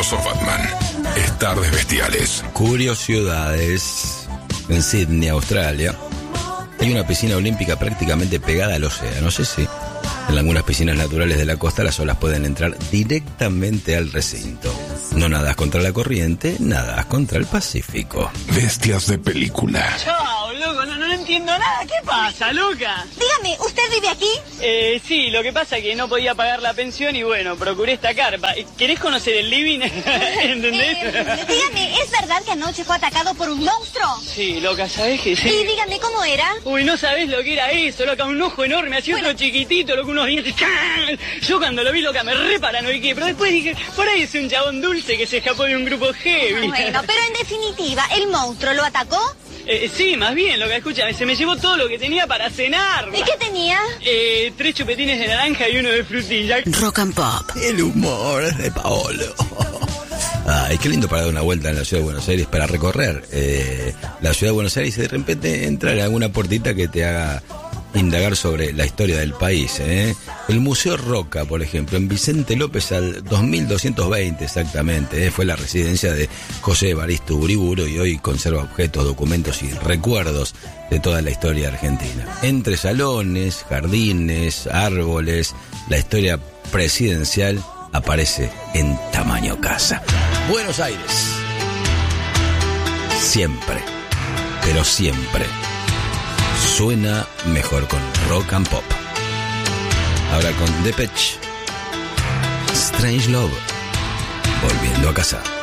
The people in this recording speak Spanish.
sos Batman. Es Tardes Bestiales. Curiosidades. En Sydney, Australia, hay una piscina olímpica prácticamente pegada al océano. No sé si en algunas piscinas naturales de la costa las olas pueden entrar directamente al recinto. No nadas contra la corriente, nadas contra el Pacífico. Bestias de película. Chao, loco, no entiendo nada. ¿Qué pasa, loca? Dígame, ¿usted vive aquí? Sí, lo que pasa es que no podía pagar la pensión y bueno, procuré esta carpa. ¿Querés conocer el living? ¿Entendés? Dígame, ¿es verdad que anoche fue atacado por un monstruo? Sí, loca, ¿sabés que sí? Y dígame, ¿cómo era? Uy, no sabés lo que era eso, loca, un ojo enorme, así otro chiquitito, loca, unos dientes. ¡Can! Yo cuando lo vi, loca, me re paranoiqué, pero después dije, por ahí es un chabón dulce que se escapó de un grupo heavy. Bueno, pero en definitiva, ¿el monstruo lo atacó? Sí, más bien, loca, escúchame, se me llevó todo lo que tenía para cenar. ¿Y qué tenía? 3 chupetines de naranja y uno de frutilla. Rock and Pop. El humor de Paolo. Ay, qué lindo para dar una vuelta en la ciudad de Buenos Aires, para recorrer la ciudad de Buenos Aires y de repente entrar en alguna puertita que te haga indagar sobre la historia del país. El Museo Roca, por ejemplo, en Vicente López al 2220 exactamente, fue la residencia de José Evaristo Uriburu y hoy conserva objetos, documentos y recuerdos de toda la historia argentina. Entre salones, jardines, árboles, la historia presidencial aparece en tamaño casa. Buenos Aires. Siempre, pero siempre suena mejor con Rock and Pop. Ahora con Depeche, Strange Love, volviendo a casa.